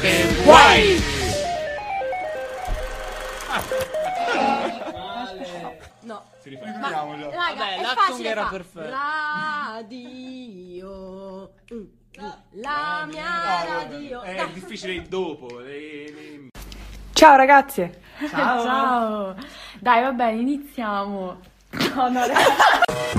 che vuoi. No. Riprendiamo già. Raga, Vabbè, è l'acting facile era fa. perfetto. Radio. La mia radio. È Dai. difficile il dopo. Ciao ragazze! Ciao. Ciao! Dai, va bene, iniziamo. No, no,